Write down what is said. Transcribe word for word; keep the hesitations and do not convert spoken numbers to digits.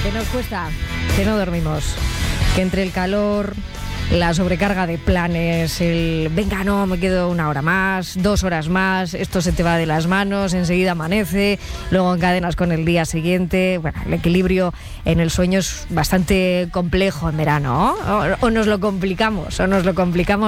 Que nos cuesta, que no dormimos, que entre el calor, la sobrecarga de planes, el venga, no, me quedo una hora más, dos horas más, esto se te va de las manos, enseguida amanece, luego encadenas con el día siguiente. Bueno, el equilibrio en el sueño es bastante complejo en verano, ¿no? O, o nos lo complicamos, o nos lo complicamos.